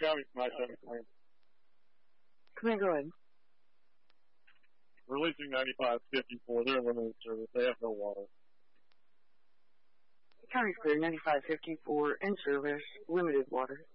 County, my command. Command, go ahead. Releasing 9554. They're in limited service. They have no water. County clear, 9554 in service, limited water.